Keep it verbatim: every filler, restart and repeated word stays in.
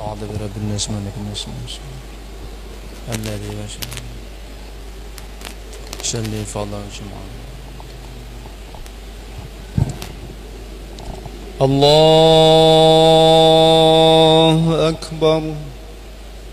أعوذ برب الناس مالك الناس الذي بشر شلي فضل جمعة. الله أكبر.